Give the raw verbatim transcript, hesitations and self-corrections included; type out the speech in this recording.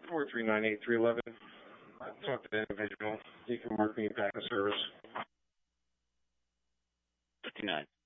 four three nine eight three one one. Talk to the individual. You can mark me back in service. fifty-nine.